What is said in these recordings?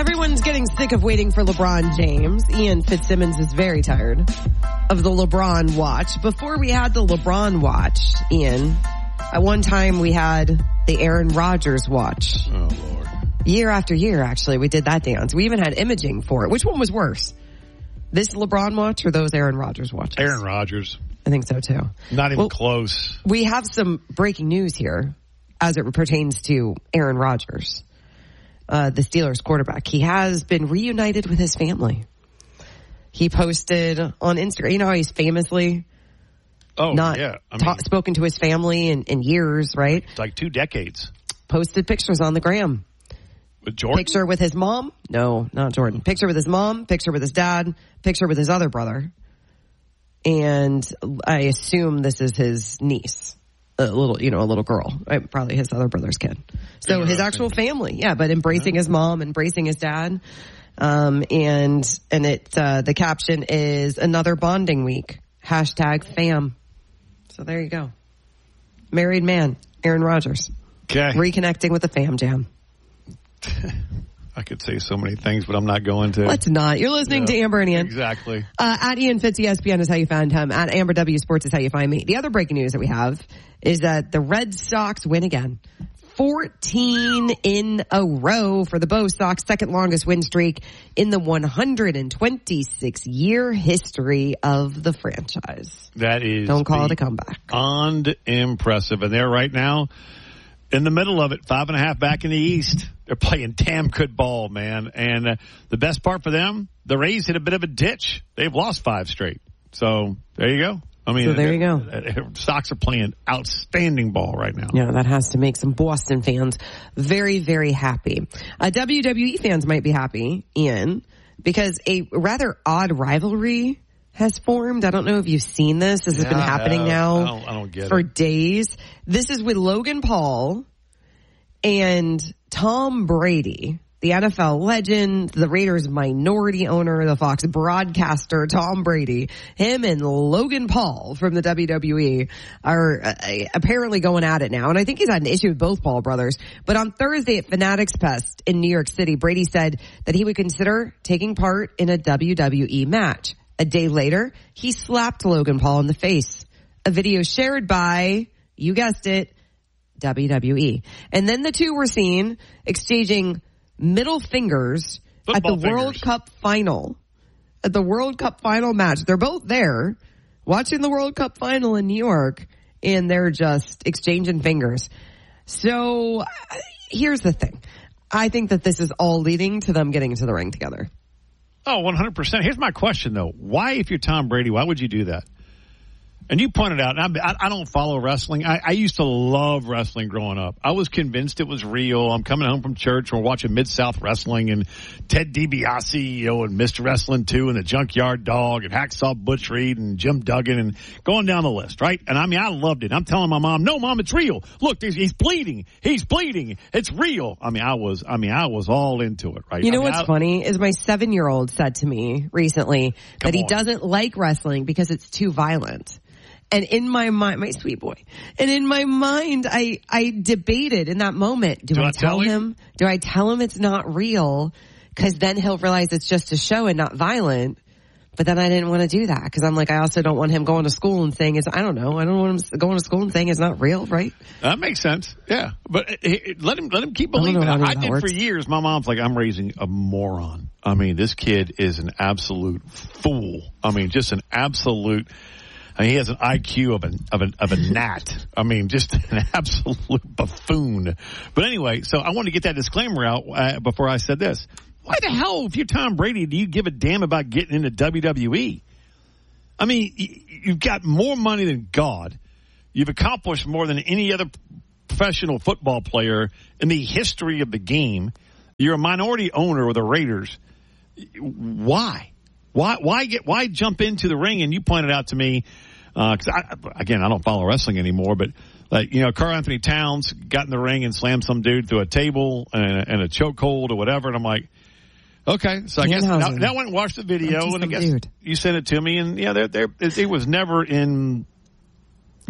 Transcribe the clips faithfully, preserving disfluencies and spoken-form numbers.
Everyone's getting sick of waiting for LeBron James. Ian Fitzsimmons is very tired of the LeBron watch. Before we had the LeBron watch, Ian, at one time we had the Aaron Rodgers watch. Oh, Lord. Year after year, actually, we did that dance. We even had imaging for it. Which one was worse? This LeBron watch or those Aaron Rodgers watches? Aaron Rodgers. I think so, too. Not even well, close. We have some breaking news here as it pertains to Aaron Rodgers, uh, the Steelers quarterback. He has been reunited with his family. He posted on Instagram, you know how he's famously oh, not yeah. I ta- mean, spoken to his family in, in years, right? It's like two decades. Posted pictures on the gram. With Jordan? Picture with his mom. No, not Jordan. Picture with his mom. Picture with his dad. Picture with his other brother. And I assume this is his niece. A little, you know, a little girl. Right? Probably his other brother's kid. So his actual family. Yeah, but embracing his mom, embracing his dad. Um, and, and it, uh, the caption is another bonding week. Hashtag fam. So there you go. Married man, Aaron Rodgers. Okay. Reconnecting with the fam jam. I could say so many things, but I'm not going to. Let's not. You're listening yeah, to Amber and Ian. Exactly. Uh, at Ian Fitz E S P N is how you find him. At Amber W Sports is how you find me. The other breaking news that we have is that the Red Sox win again. fourteen in a row for the Bo Sox, second longest win streak in the one hundred twenty-six year history of the franchise. That is. Don't call it a comeback. Beyond impressive. And they're right now in the middle of it, five and a half back in the East. They're playing damn good ball, man. And uh, the best part for them, the Rays hit a bit of a ditch. They've lost five straight. So there you go. I mean, so there you go. Uh, Sox are playing outstanding ball right now. Yeah, that has to make some Boston fans very, very happy. Uh, W W E fans might be happy, Ian, because a rather odd rivalry has formed. I don't know if you've seen this. This has yeah, been happening I now I don't, I don't get for it. days. This is with Logan Paul and Tom Brady, the N F L legend, the Raiders minority owner, the Fox broadcaster, Tom Brady. Him and Logan Paul from the W W E are uh, apparently going at it now. And I think he's had an issue with both Paul brothers. But on Thursday at Fanatics Fest in New York City, Brady said that he would consider taking part in a W W E match. A day later, he slapped Logan Paul in the face. A video shared by, you guessed it, W W E. And then the two were seen exchanging middle fingers Football at the fingers. World Cup final. At the World Cup final match. They're both there watching the World Cup final in New York, and they're just exchanging fingers. So here's the thing. I think that this is all leading to them getting into the ring together. Oh, one hundred percent. Here's my question, though. Why, if you're Tom Brady, why would you do that? And you pointed out, and I, I don't follow wrestling. I, I used to love wrestling growing up. I was convinced it was real. I'm coming home from church. We're watching Mid-South Wrestling and Ted DiBiase, you know, and Mister Wrestling two and the Junkyard Dog and Hacksaw Butch Reed and Jim Duggan and going down the list, right? And I mean, I loved it. I'm telling my mom, no, Mom, it's real. Look, he's bleeding. He's bleeding. It's real. I mean, I was, I mean, I was all into it, right? You know I mean, what's I, funny is my seven-year-old said to me recently that he on. doesn't like wrestling because it's too violent. And in my mind, my sweet boy, and in my mind, I, I debated in that moment, do, Do I, I tell tell him? him, do I tell him it's not real? Cause then he'll realize it's just a show and not violent. But then I didn't want to do that because I'm like, I also don't want him going to school and saying it's, I don't know, I don't want him going to school and saying it's not real, right? That makes sense. Yeah. But it, it, let him, let him keep I don't believing. know I, how I that did works. for years. My mom's like, I'm raising a moron. I mean, this kid is an absolute fool. I mean, just an absolute, I mean, he has an I Q of a, of a, of a gnat. I mean, just an absolute buffoon. But anyway, so I wanted to get that disclaimer out uh, before I said this. Why the hell, if you're Tom Brady, do you give a damn about getting into W W E? I mean, you've got more money than God. You've accomplished more than any other professional football player in the history of the game. You're a minority owner of the Raiders. Why? Why? Why get? Why jump into the ring? And you pointed out to me, because I, again, I don't follow wrestling anymore, but like you know, Karl Anthony Towns got in the ring and slammed some dude through a table and a, and a chokehold or whatever, and I'm like. Okay, so I guess now, now I went and watched the video, and I guess dude. you sent it to me, and yeah, there, there, it, it was never in, you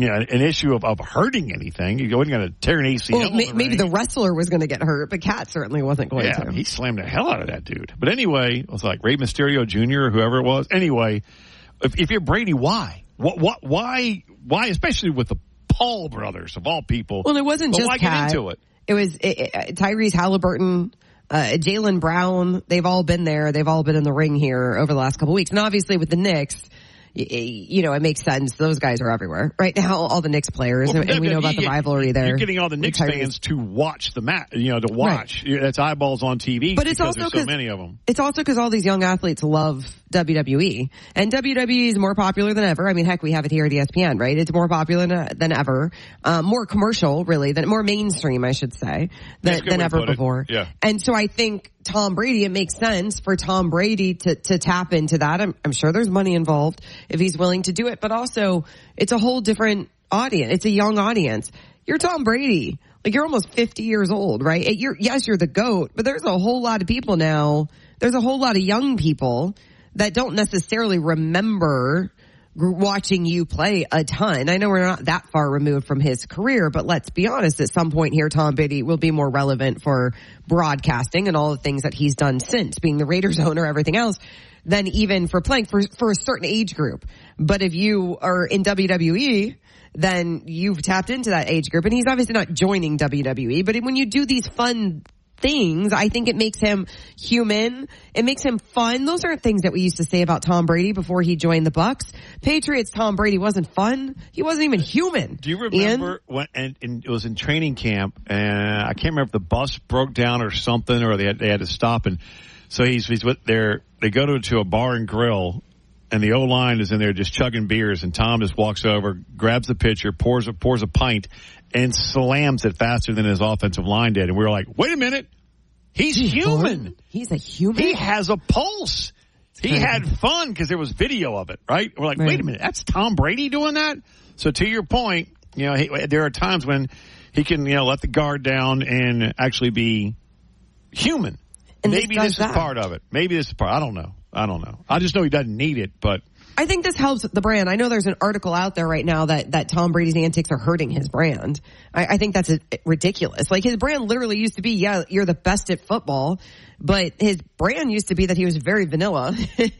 you know, an issue of, of hurting anything. You wasn't going to tear an A C L. Well, may, the maybe ring. the wrestler was going to get hurt, but Cat certainly wasn't going yeah, to. he slammed the hell out of that dude. But anyway, it was like Rey Mysterio Junior or whoever it was. Anyway, if, if you're Brady, why? What? What? Why? Why? Especially with the Paul brothers of all people. Well, it wasn't but just why Cat. get into it? It was it, it, Tyrese Halliburton, uh, Jaylen Brown. They've all been there. They've all been in the ring here over the last couple of weeks. And obviously with the Knicks, y- you know, it makes sense. Those guys are everywhere right now. All the Knicks players, Well, and, and we know about the rivalry there. You're getting all the Knicks fans to watch the match. You know, to watch. Right. That's eyeballs on T V. But it's because also there's so many of them. It's also because all these young athletes love W W E, and W W E is more popular than ever. I mean, heck, we have it here at E S P N, right? It's more popular than, than ever, um, more commercial, really, than more mainstream, I should say, than, than ever before. Yeah. And so I think Tom Brady, it makes sense for Tom Brady to to tap into that. I'm, I'm sure there's money involved if he's willing to do it, but also it's a whole different audience. It's a young audience. You're Tom Brady. Like, you're almost fifty years old, right? You're, yes, you're the GOAT, but there's a whole lot of people now. There's a whole lot of young people that don't necessarily remember watching you play a ton. I know we're not that far removed from his career, but let's be honest, at some point here, Tom Brady will be more relevant for broadcasting and all the things that he's done since being the Raiders owner, everything else, than even for playing for, for a certain age group. But if you are in W W E, then you've tapped into that age group, and he's obviously not joining W W E, but when you do these fun things, I think it makes him human. It makes him fun. Those aren't things that we used to say about Tom Brady before he joined the Bucks. Patriots Tom Brady wasn't fun. He wasn't even human. Do you remember Ian? when and, and it was in training camp, and I can't remember if the bus broke down or something, or they had, they had to stop, and so he's he's with their they go to to a bar and grill, and the O-line is in there just chugging beers, and Tom just walks over, grabs the pitcher, pours a, pours a pint, and slams it faster than his offensive line did. And we were like, wait a minute. He's human. He's a human. He has a pulse. He had fun because there was video of it, right? We're like, right. Wait a minute. That's Tom Brady doing that? So to your point, you know, he, there are times when he can, you know, let the guard down and actually be human. And Maybe this, this is part of it. Maybe this is part. I don't know. I don't know. I just know he doesn't need it, but I think this helps the brand. I know there's an article out there right now that, that Tom Brady's antics are hurting his brand. I, I think that's a, ridiculous. Like, his brand literally used to be, yeah, you're the best at football, but his brand used to be that he was very vanilla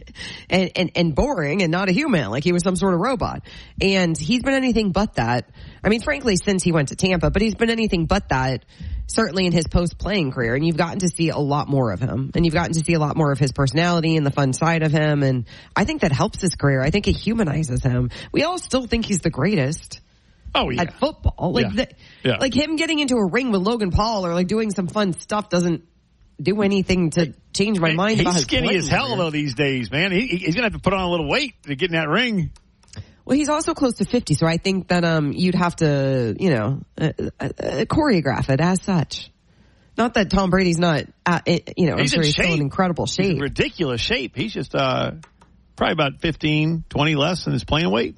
and, and, and boring and not a human. Like, he was some sort of robot. And he's been anything but that. I mean, frankly, since he went to Tampa, but he's been anything but that, certainly in his post-playing career. And you've gotten to see a lot more of him. And you've gotten to see a lot more of his personality and the fun side of him. And I think that helps his career. I think it humanizes him. We all still think he's the greatest. Oh, yeah. At football. Like, yeah. The, yeah. like him getting into a ring with Logan Paul or like doing some fun stuff doesn't do anything to change my mind he's about his skinny as hell, career. though, these days, man. He, he's going to have to put on a little weight to get in that ring. Well, he's also close to fifty, so I think that um you'd have to, you know, uh, uh, uh, choreograph it as such. Not that Tom Brady's not, uh, you know, he's I'm sure he's shape. still in incredible shape. He's in ridiculous shape. He's just uh probably about fifteen, twenty less than his playing weight.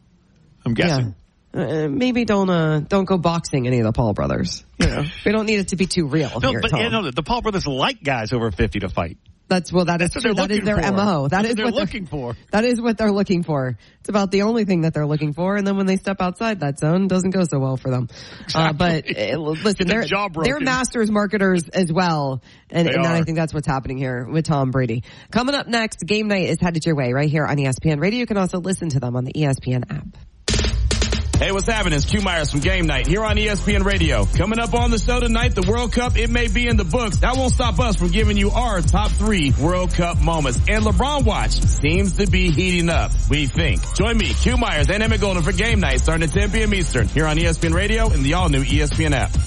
I'm guessing. Yeah. Uh, maybe don't uh don't go boxing any of the Paul brothers. You know, we don't need it to be too real. No, here, but Tom. yeah, no, the Paul brothers like guys over fifty to fight. That's well, that is That's true. That is their for. M O. That That's is what they're what they're looking for. That is what they're looking for. It's about the only thing that they're looking for. And then when they step outside that zone, it doesn't go so well for them. Exactly. Uh, but uh, listen, they're, they're masters marketers as well. And, and I think that's what's happening here with Tom Brady. Coming up next, Game Night is headed your way right here on E S P N Radio. You can also listen to them on the E S P N app. Hey, what's happening? It's Q Myers from Game Night here on E S P N Radio. Coming up on the show tonight, the World Cup, it may be in the books. That won't stop us from giving you our top three World Cup moments. And LeBron Watch seems to be heating up, we think. Join me, Q Myers, and Emmett Golden for Game Night starting at ten p.m. Eastern here on E S P N Radio and the all-new E S P N app.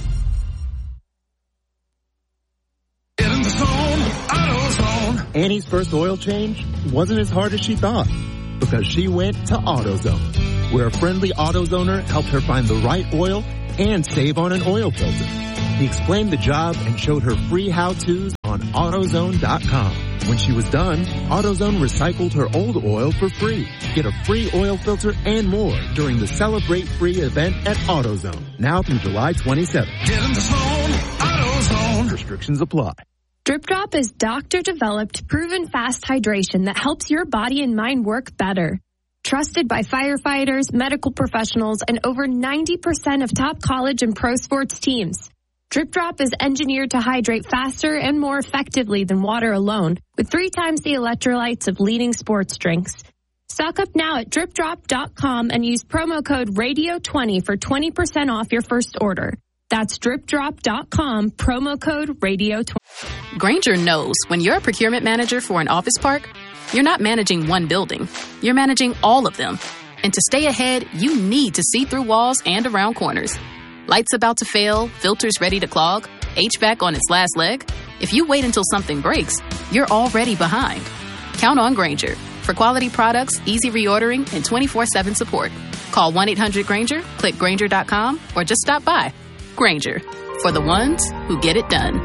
Get in the zone, AutoZone. Annie's first oil change wasn't as hard as she thought because she went to AutoZone, where a friendly AutoZoner helped her find the right oil and save on an oil filter. He explained the job and showed her free how-tos on AutoZone dot com. When she was done, AutoZone recycled her old oil for free. Get a free oil filter and more during the Celebrate Free event at AutoZone, now through July twenty-seventh. Get in the zone, AutoZone. Restrictions apply. Drip Drop is doctor-developed, proven fast hydration that helps your body and mind work better. Trusted by firefighters, medical professionals, and over ninety percent of top college and pro sports teams. Drip Drop is engineered to hydrate faster and more effectively than water alone, with three times the electrolytes of leading sports drinks. Stock up now at drip drop dot com and use promo code radio twenty for twenty percent off your first order. That's drip drop dot com, promo code radio twenty. Grainger knows when you're a procurement manager for an office park, you're not managing one building. You're managing all of them. And to stay ahead, you need to see through walls and around corners. Lights about to fail, filters ready to clog, H V A C on its last leg. If you wait until something breaks, you're already behind. Count on Grainger. For quality products, easy reordering, and twenty-four seven support. Call one eight hundred Grainger, click Grainger dot com, or just stop by. Grainger, for the ones who get it done.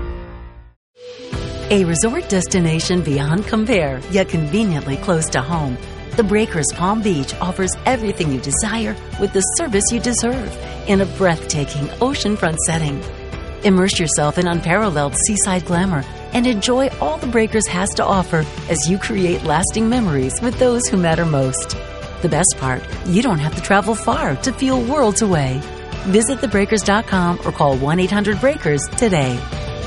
A resort destination beyond compare, yet conveniently close to home. The Breakers Palm Beach offers everything you desire with the service you deserve in a breathtaking oceanfront setting. Immerse yourself in unparalleled seaside glamour and enjoy all the Breakers has to offer as you create lasting memories with those who matter most. The best part, you don't have to travel far to feel worlds away. Visit the breakers dot com or call one eight hundred breakers today.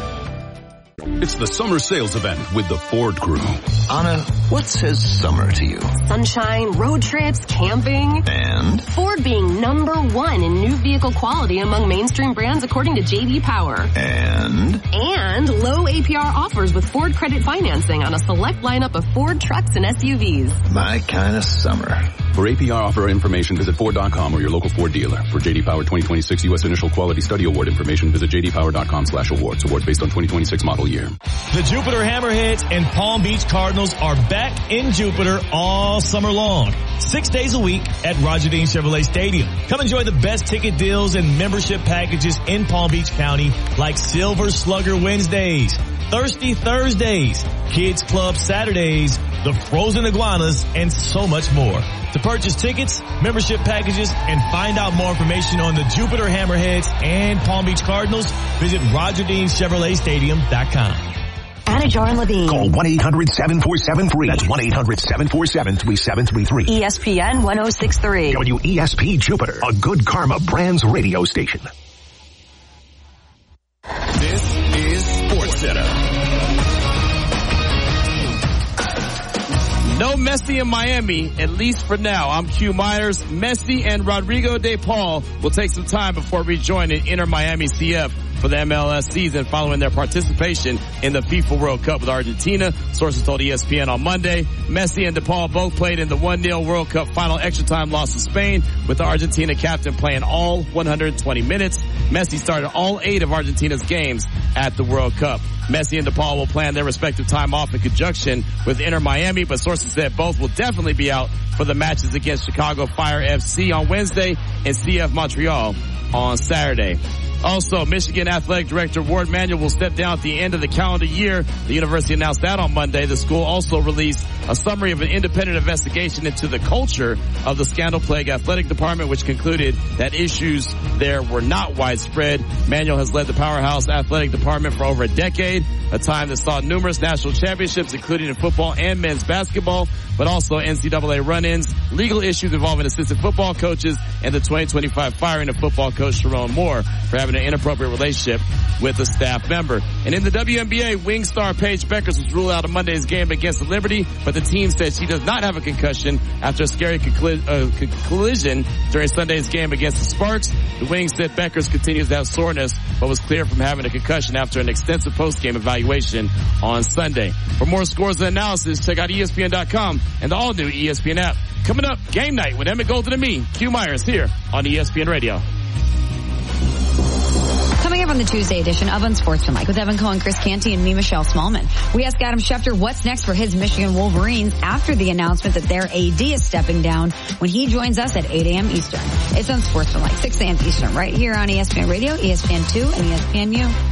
It's the summer sales event with the Ford Crew. Anna, what says summer to you? Sunshine, road trips, camping. And? Ford being number one in new vehicle quality among mainstream brands according to J D Power. And? And low A P R offers with Ford credit financing on a select lineup of Ford trucks and S U Vs. My kind of summer. For A P R offer information, visit Ford dot com or your local Ford dealer. For J D Power twenty twenty-six U S Initial Quality Study Award information, visit J D Power dot com slash awards. Awards based on twenty twenty-six model year. The Jupiter Hammerheads and Palm Beach Cardinals are back in Jupiter all summer long. Six days a week at Roger Dean Chevrolet Stadium. Come enjoy the best ticket deals and membership packages in Palm Beach County, like Silver Slugger Wednesdays, Thirsty Thursdays, Kids Club Saturdays, the Frozen Iguanas, and so much more. To purchase tickets, membership packages, and find out more information on the Jupiter Hammerheads and Palm Beach Cardinals, visit Roger Dean Chevrolet Stadium dot com. Anajar and Levine. Call one eight hundred seven four seven three. That's one eight hundred seven four seven three seven three three. E S P N one oh six point three. W E S P Jupiter, a Good Karma Brands radio station. This is SportsCenter. No Messi in Miami, at least for now. I'm Q Myers. Messi and Rodrigo De Paul will take some time before rejoining Inter Miami C F for the M L S season following their participation in the FIFA World Cup with Argentina. Sources told E S P N on Monday. Messi and De Paul both played in the one nil World Cup final extra time loss to Spain, with the Argentina captain playing all one hundred twenty minutes. Messi started all eight of Argentina's games at the World Cup. Messi and De Paul will plan their respective time off in conjunction with Inter Miami, but sources said both will definitely be out for the matches against Chicago Fire F C on Wednesday and C F Montreal on Saturday. Also, Michigan Athletic Director Ward Manuel will step down at the end of the calendar year. The university announced that on Monday. The school also released a summary of an independent investigation into the culture of the scandal-plagued athletic department, which concluded that issues there were not widespread. Manuel has led the powerhouse athletic department for over a decade, a time that saw numerous national championships, including in football and men's basketball, but also N C double A run-ins, legal issues involving assistant football coaches, and the twenty twenty-five firing of football coach Sharon Moore for having an inappropriate relationship with a staff member. And in the W N B A, wing star Paige Beckers was ruled out of Monday's game against the Liberty, but the team said she does not have a concussion after a scary colli- uh, collision during Sunday's game against the Sparks. The wing said Beckers continues to have soreness, but was clear from having a concussion after an extensive post-game evaluation on Sunday. For more scores and analysis, check out E S P N dot com and the all-new E S P N app. Coming up, game night with Emmett Golden and me, Q Myers, here on E S P N Radio. Coming up on the Tuesday edition of Unsportsmanlike with Evan Cohen, Chris Canty, and me, Michelle Smallman. We ask Adam Schefter what's next for his Michigan Wolverines after the announcement that their A D is stepping down when he joins us at eight a.m. Eastern. It's Unsportsmanlike, six a.m. Eastern, right here on E S P N Radio, E S P N two, and E S P N U.